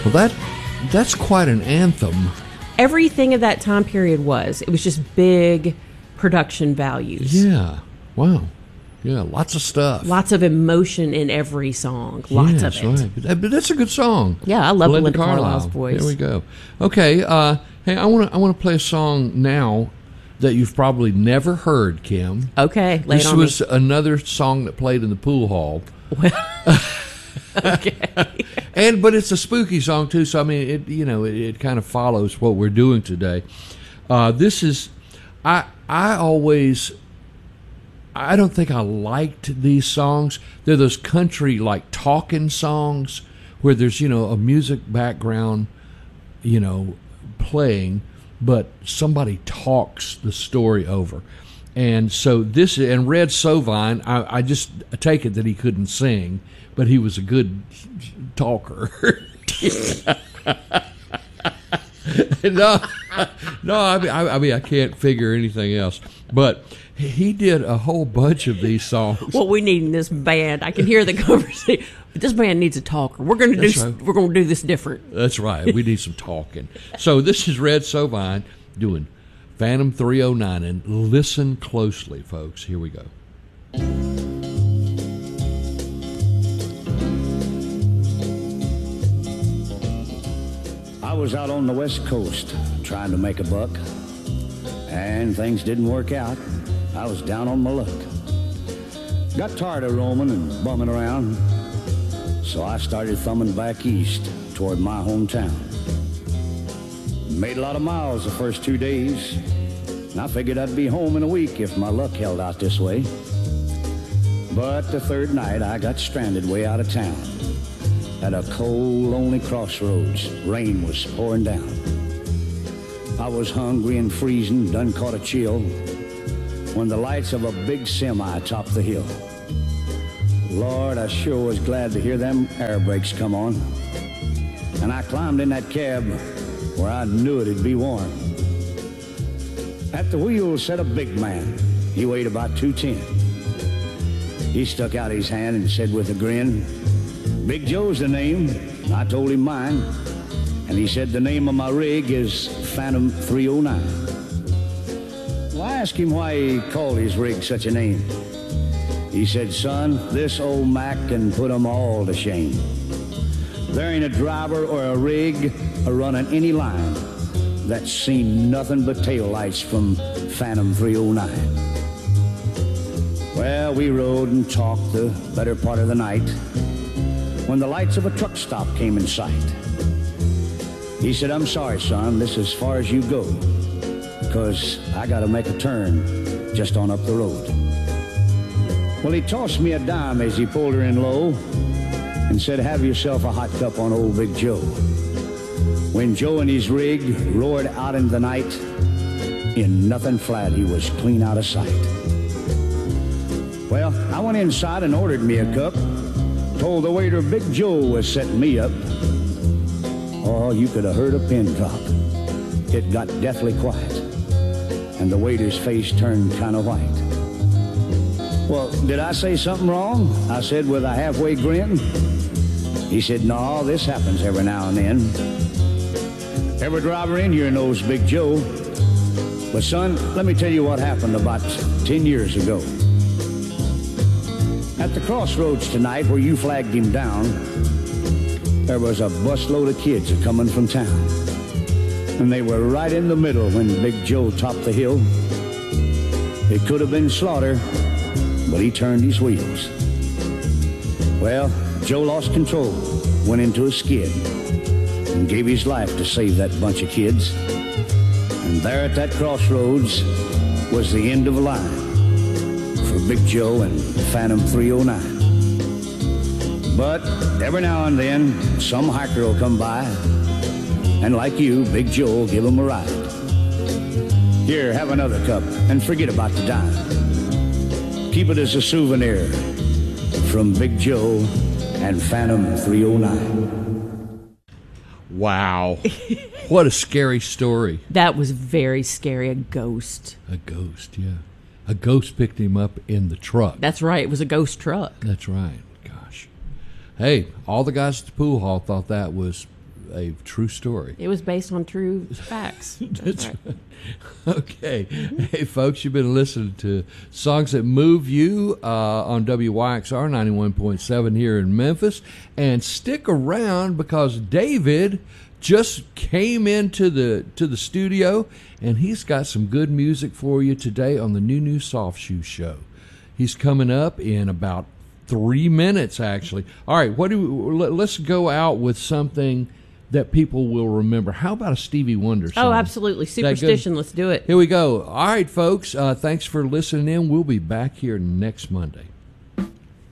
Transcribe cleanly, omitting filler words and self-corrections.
Well, that's quite an anthem. Everything of that time period was. It was just big production values. Yeah. Wow. Yeah, lots of stuff. Lots of emotion in every song. Lots of it. Right. But that's a good song. Yeah, I love Belinda Carlisle's voice. There we go. Okay, hey, I want to play a song now that you've probably never heard, Kim. Okay, lay it on me. This was another song that played in the pool hall. Well, okay. But it's a spooky song too, so I mean, it kind of follows what we're doing today. This is, I don't think I liked these songs. They're those country like talking songs where there's a music background, playing, but somebody talks the story over. And so and Red Sovine, I just take it that he couldn't sing, but he was a good talker. No, I mean I can't figure anything else. But he did a whole bunch of these songs. What we need in this band, I can hear the conversation. But this band needs a talker. We're going to do this different. That's right. We need some talking. So this is Red Sovine doing Phantom 309, and listen closely, folks. Here we go. I was out on the West Coast trying to make a buck, and things didn't work out. I was down on my luck. Got tired of roaming and bumming around, so I started thumbing back east toward my hometown. Made a lot of miles the first 2 days, and I figured I'd be home in a week if my luck held out this way. But the third night I got stranded way out of town at a cold, lonely crossroads. Rain was pouring down. I was hungry and freezing, done caught a chill, when the lights of a big semi topped the hill. Lord, I sure was glad to hear them air brakes come on. And I climbed in that cab where I knew it'd be warm. At the wheel sat a big man. He weighed about 210. He stuck out his hand and said with a grin, "Big Joe's the name." I told him mine. And he said the name of my rig is Phantom 309. Well, I asked him why he called his rig such a name. He said, "Son, this old Mac can put 'em all to shame. There ain't a driver or a rig a-running any line that's seen nothing but taillights from Phantom 309. Well, we rode and talked the better part of the night when the lights of a truck stop came in sight. He said, "I'm sorry, son, this is as far as you go, because I got to make a turn just on up the road." Well, he tossed me a dime as he pulled her in low and said, "Have yourself a hot cup on old Big Joe." When Joe and his rig roared out in the night, in nothing flat, he was clean out of sight. Well, I went inside and ordered me a cup, told the waiter Big Joe was setting me up. Oh, you could have heard a pin drop. It got deathly quiet, and the waiter's face turned kind of white. "Well, did I say something wrong?" I said with a halfway grin. He said, "No, this happens every now and then. Every driver in here knows Big Joe. But son, let me tell you what happened about 10 years ago. At the crossroads tonight where you flagged him down, there was a busload of kids a-coming from town. And they were right in the middle when Big Joe topped the hill. It could have been slaughter, but he turned his wheels. Well, Joe lost control, went into a skid, and gave his life to save that bunch of kids. And there at that crossroads was the end of a line for Big Joe and Phantom 309. But every now and then, some hiker will come by, and like you, Big Joe will give him a ride. Here, have another cup, and forget about the dime. Keep it as a souvenir from Big Joe and Phantom 309. Wow. What a scary story. That was very scary. A ghost. A ghost, yeah. A ghost picked him up in the truck. That's right. It was a ghost truck. That's right. Gosh. Hey, all the guys at the pool hall thought that was a true story. It was based on true facts. That's right. Okay. Hey, folks, you've been listening to Songs That Move You on WYXR 91.7 here in Memphis. And stick around because David just came into the studio, and he's got some good music for you today on the New Soft Shoe Show. He's coming up in about 3 minutes, actually. All right, let's go out with something that people will remember. How about a Stevie Wonder song? Oh, absolutely. Superstition. Let's do it. Here we go. All right, folks. Thanks for listening in. We'll be back here next Monday.